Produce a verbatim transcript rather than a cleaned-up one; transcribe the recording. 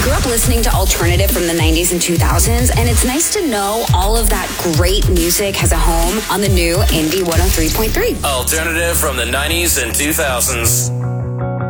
grew up listening to alternative from the nineties and two thousands, and it's nice to know all of that great music has a home on the new Indie one oh three point three. Alternative from the nineties and two thousands.